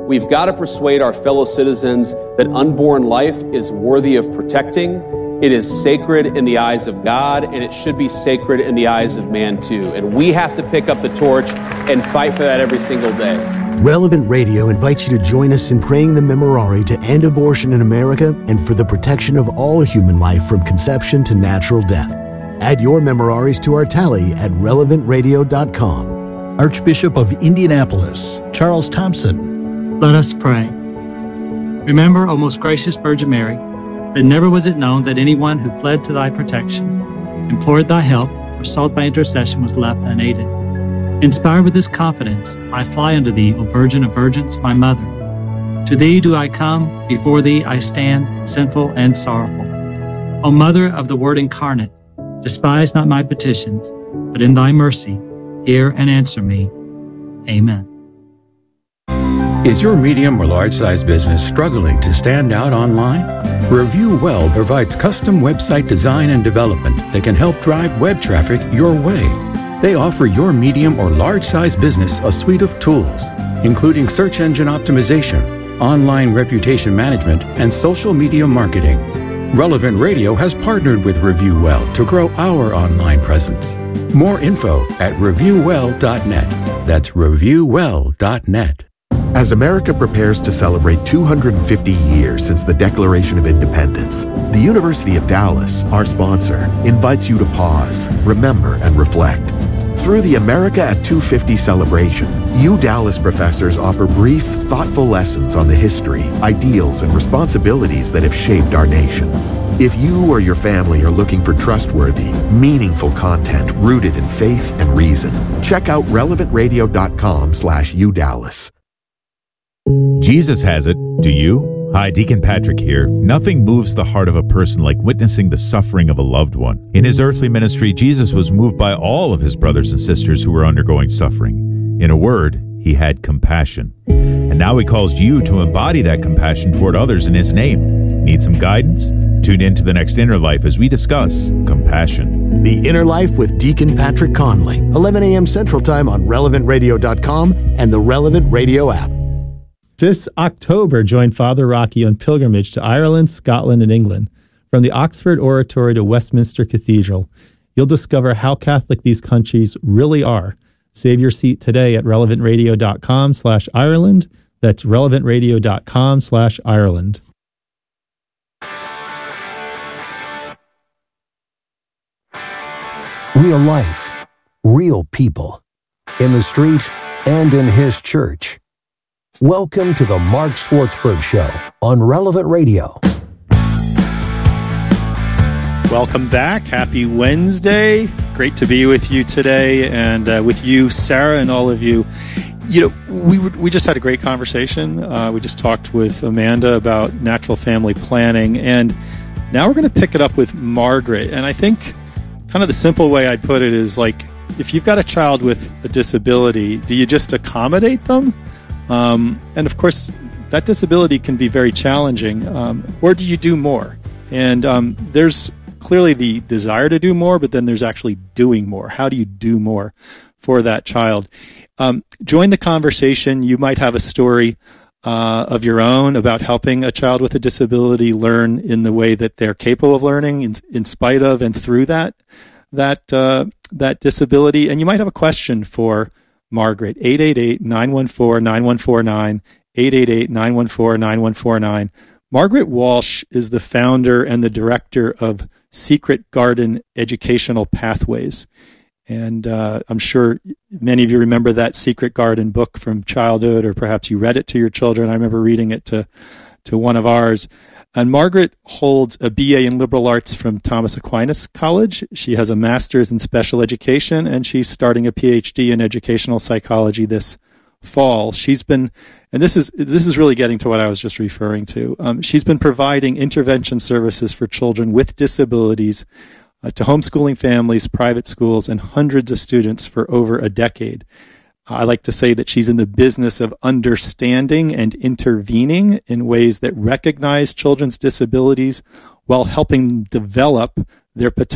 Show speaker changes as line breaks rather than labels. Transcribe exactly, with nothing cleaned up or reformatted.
We've got to persuade our fellow citizens that unborn life is worthy of protecting. It is sacred in the eyes of God, and it should be sacred in the eyes of man too. And we have to pick up the torch and fight for that every single day.
Relevant Radio invites you to join us in praying the Memorare to end abortion in America and for the protection of all human life from conception to natural death. Add your Memoraries to our tally at relevant radio dot com.
Archbishop of Indianapolis, Charles Thompson.
Let us pray. Remember, O most gracious Virgin Mary, that never was it known that anyone who fled to thy protection, implored thy help, or sought thy intercession was left unaided. Inspired with this confidence, I fly unto thee, O Virgin of Virgins, my Mother. To thee do I come, before thee I stand, sinful and sorrowful. O Mother of the Word incarnate, despise not my petitions, but in thy mercy, hear and answer me. Amen.
Is your medium or large-size business struggling to stand out online? Review Well provides custom website design and development that can help drive web traffic your way. They offer your medium or large-size business a suite of tools, including search engine optimization, online reputation management, and social media marketing. Relevant Radio has partnered with Review Well to grow our online presence. More info at review well dot net. That's review well dot net.
As America prepares to celebrate two hundred fifty years since the Declaration of Independence, the University of Dallas, our sponsor, invites you to pause, remember, and reflect. Through the America at two fifty celebration, U Dallas professors offer brief, thoughtful lessons on the history, ideals, and responsibilities that have shaped our nation. If you or your family are looking for trustworthy, meaningful content rooted in faith and reason, check out relevant radio dot com slash U Dallas.
Jesus has it. Do you? Hi, Deacon Patrick here. Nothing moves the heart of a person like witnessing the suffering of a loved one. In his earthly ministry, Jesus was moved by all of his brothers and sisters who were undergoing suffering. In a word, he had compassion. And now he calls you to embody that compassion toward others in his name. Need some guidance? Tune in to the next Inner Life as we discuss compassion.
The Inner Life with Deacon Patrick Conley, eleven a.m. Central Time on relevant radio dot com and the Relevant Radio app.
This October, join Father Rocky on pilgrimage to Ireland, Scotland, and England. From the Oxford Oratory to Westminster Cathedral, you'll discover how Catholic these countries really are. Save your seat today at relevant radio dot com slash Ireland. That's relevant radio dot com slash Ireland.
Real life, real people, in the street and in his church. Welcome to the Mark Schwartzberg Show on Relevant Radio.
Welcome back. Happy Wednesday. Great to be with you today, and uh, with you, Sarah, and all of you. You know, we we just had a great conversation. Uh, we just talked with Amanda about natural family planning, and now we're going to pick it up with Margaret. And I think kind of the simple way I'd put it is like, if you've got a child with a disability, do you just accommodate them? Um, and of course, that disability can be very challenging. Um, or do you do more? And um, there's clearly the desire to do more, but then there's actually doing more. How do you do more for that child? Um, join the conversation. You might have a story uh, of your own about helping a child with a disability learn in the way that they're capable of learning, in, in spite of and through that that uh, that disability. And you might have a question for Margaret. eight eight eight, nine one four, nine one four nine, eight eight eight, nine one four, nine one four nine. Margaret Walsh is the founder and the director of Secret Garden Educational Pathways. And uh, I'm sure many of you remember that Secret Garden book from childhood, or perhaps you read it to your children. I remember reading it to, to one of ours. And Margaret holds a B A in liberal arts from Thomas Aquinas College. She has a master's in special education, and she's starting a P H D in educational psychology this fall. She's been, and this is this is really getting to what I was just referring to. Um, she's been providing intervention services for children with disabilities uh, to homeschooling families, private schools, and hundreds of students for over a decade. I like to say that she's in the business of understanding and intervening in ways that recognize children's disabilities while helping them develop their potential